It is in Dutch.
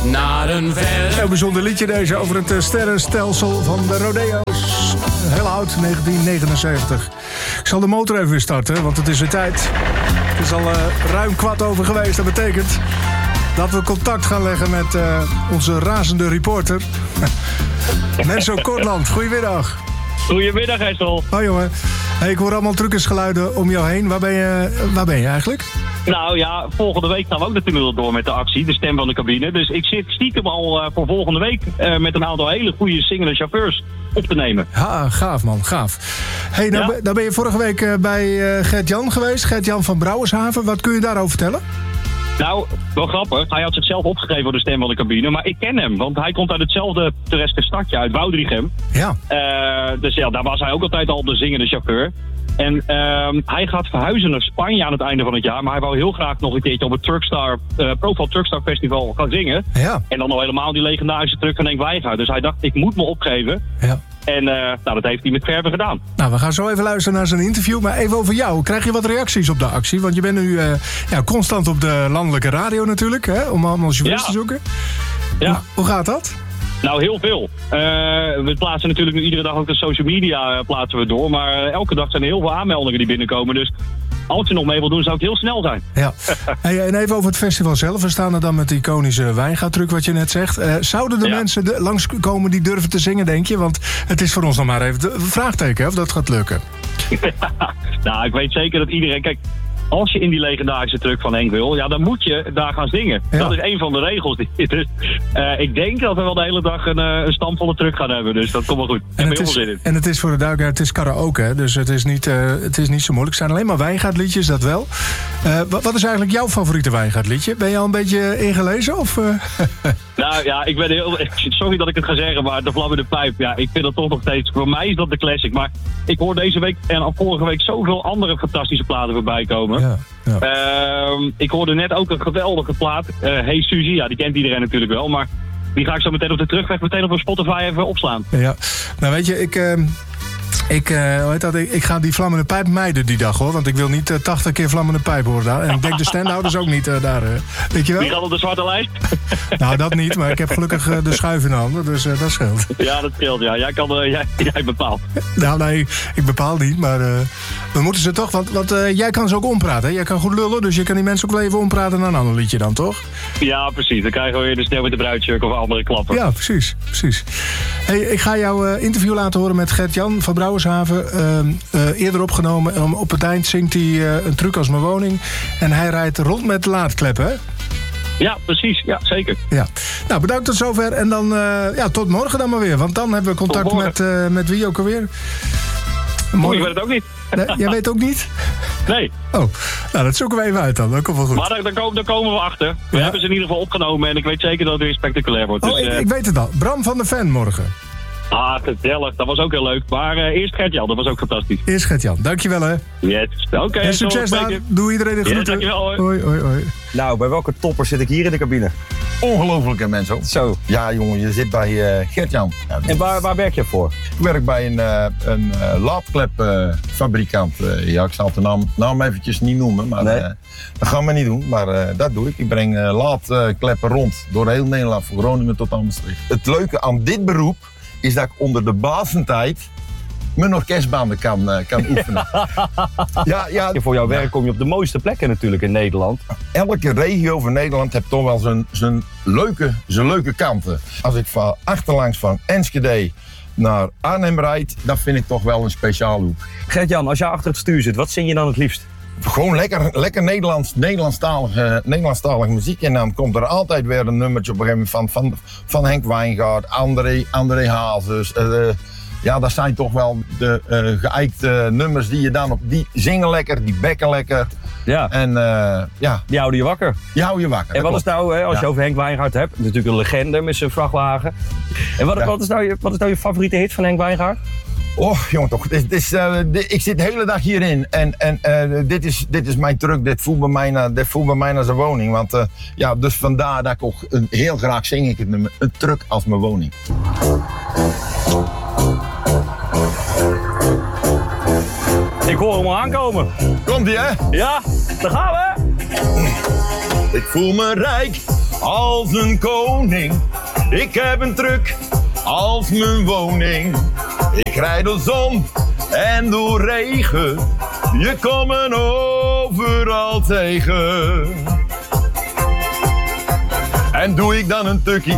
naar een ver... Een bijzonder liedje deze over het sterrenstelsel van de rodeo's. Heel oud, 1979. Ik zal de motor even weer starten, want het is weer tijd. Het is al ruim 15:15 geweest. Dat betekent dat we contact gaan leggen met onze razende reporter. Menzo Kortland, goedemiddag. Goedemiddag, Hessel. Hoi jongen. Hey, ik hoor allemaal truckersgeluiden om jou heen. Waar ben je eigenlijk? Nou ja, volgende week gaan we ook natuurlijk door met de actie, de stem van de cabine. Dus ik zit stiekem al voor volgende week met een aantal hele goede zingende chauffeurs op te nemen. Ja, gaaf man, gaaf. Hey, nou ben je vorige week bij Gert-Jan geweest, Gert-Jan van Brouwershaven. Wat kun je daarover vertellen? Nou, wel grappig. Hij had zichzelf opgegeven voor de stem van de cabine. Maar ik ken hem, want hij komt uit hetzelfde pittoreske stadje, uit Woudrichem. Ja. Dus ja, daar was hij ook altijd al de zingende chauffeur. En hij gaat verhuizen naar Spanje aan het einde van het jaar. Maar hij wou heel graag nog een keertje op het Profile Truckstar Festival gaan zingen. Ja. En dan nog helemaal die legendarische truck van Henk Wijngaard. Dus hij dacht, ik moet me opgeven. Ja. En dat heeft hij met verve gedaan. Nou, we gaan zo even luisteren naar zijn interview. Maar even over jou. Krijg je wat reacties op de actie? Want je bent nu constant op de landelijke radio natuurlijk. Hè, om allemaal chauffeurs te zoeken. Ja. Hoe gaat dat? Nou, heel veel. We plaatsen natuurlijk nu iedere dag ook de social media plaatsen we door. Maar elke dag zijn er heel veel aanmeldingen die binnenkomen. Dus als je nog mee wil doen, zou ik heel snel zijn. Ja. Hey, en even over het festival zelf. We staan er dan met de iconische Wijngaardtruck, wat je net zegt. Zouden er mensen langskomen die durven te zingen, denk je? Want het is voor ons nog maar even een vraagteken, hè, of dat gaat lukken. Nou, ik weet zeker dat iedereen... Kijk, als je in die legendarische truck van Henk wil, ja, dan moet je daar gaan zingen. Ja. Dat is een van de regels. Dus, ik denk dat we wel de hele dag een stamvolle truck gaan hebben. Dus dat komt wel goed. Ik heb er heel veel zin in. En het is voor de duidelijkheid, het is karaoke, hè? Dus het is niet zo moeilijk. Het zijn alleen maar Wijngaardliedjes, dat wel. Wat is eigenlijk jouw favoriete Wijngaardliedje? Ben je al een beetje ingelezen? Of, Nou ja, ik ben heel... Sorry dat ik het ga zeggen, maar de vlam in de pijp. Ja, ik vind dat toch nog steeds... Voor mij is dat de classic. Maar ik hoor deze week en al vorige week zoveel andere fantastische platen voorbij komen. Ja. Ik hoorde net ook een geweldige plaat. Hey Suzy, ja, die kent iedereen natuurlijk wel. Maar die ga ik zo meteen op de terugweg meteen op Spotify even opslaan. Ja, nou weet je, ik ga die vlammende pijp mijden die dag, hoor. Want ik wil niet 80 keer vlammende pijp horen daar. En ik denk de standhouders ook niet daar. Weet je wel? Die gaat op de zwarte lijst? Nou, dat niet. Maar ik heb gelukkig de schuif in de handen. Dus dat scheelt. Ja, dat scheelt, ja. Jij bepaalt. Nou, nee. Ik bepaal niet. Maar we moeten ze toch... Want jij kan ze ook ompraten. Hè? Jij kan goed lullen. Dus je kan die mensen ook wel even ompraten naar een ander liedje dan, toch? Ja, precies. Dan krijgen we weer de sneeuw met de bruidsjurk of andere klappen. Ja, precies. Hey, ik ga jouw interview laten horen met Gert-Jan van Brouwershaven. Eerder opgenomen. Op het eind zingt hij een truc als mijn woning. En hij rijdt rond met laadkleppen, hè? Ja, precies. Ja, zeker. Ja. Nou, bedankt tot zover. En dan tot morgen dan maar weer. Want dan hebben we contact met wie ook alweer. Morgen. Ik weet het ook niet. Nee, jij weet ook niet? Nee. Oh, nou dat zoeken we even uit dan. Dat komt wel goed. Maar daar komen we achter. We hebben ze in ieder geval opgenomen en ik weet zeker dat het weer spectaculair wordt. Dus, ik weet het al. Bram van der Ven morgen. Ah, gezellig. Dat was ook heel leuk. Maar eerst Gert-Jan, dat was ook fantastisch. Eerst Gert-Jan. Dankjewel, hè. Yes. Oké. En succes daar. Doe iedereen de groeten. Dankjewel, hoi. Hoi. Nou, bij welke topper zit ik hier in de cabine? Ongelooflijke mensen. Zo. Ja, jongen, je zit bij Gert-Jan. Ja, en waar werk je voor? Ik werk bij een laadklepfabrikant. Ik zal de naam eventjes niet noemen, maar dat gaan we niet doen. Maar dat doe ik. Ik breng laadkleppen rond door heel Nederland, van Groningen tot aan Maastricht. Het leuke aan dit beroep is dat ik onder de basentijd mijn orkestbanden kan oefenen. Ja, voor jouw werk kom je op de mooiste plekken natuurlijk in Nederland. Elke regio van Nederland heeft toch wel zijn leuke kanten. Als ik van achterlangs van Enschede naar Arnhem rijd, dat vind ik toch wel een speciaal hoek. Gert-Jan, als jij achter het stuur zit, wat zing je dan het liefst? Gewoon lekker Nederlandstalige muziek. En dan komt er altijd weer een nummertje op een gegeven moment van Henk Wijngaard, André Hazes. Ja, dat zijn toch wel de geëikte nummers die je dan die zingen lekker, die bekken lekker. Ja. En die houden je wakker. En wat is nou, als je over Henk Wijngaard hebt, natuurlijk een legende met zijn vrachtwagen. En wat is nou je favoriete hit van Henk Wijngaard? Oh, jongen toch. Ik zit de hele dag hierin en dit is mijn truck. Dit voelt bij mij naar zijn woning. Want dus vandaar dat ik ook heel graag zing ik het nummer. Een truck als mijn woning. Ik hoor hem al aankomen. Komt ie, hè? Ja, daar gaan we. Ik voel me rijk als een koning. Ik heb een truck als mijn woning. Ik rijd door zon en door regen. Je komt me overal tegen. En doe ik dan een tukkie